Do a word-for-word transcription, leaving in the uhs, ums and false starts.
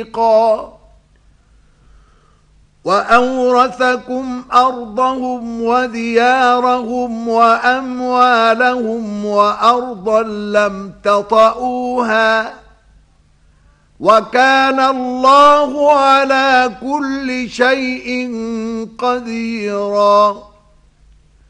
وأورثكم أرضهم وديارهم وأموالهم وأرضا لم تطئوها وكان الله على كل شيء قديرا.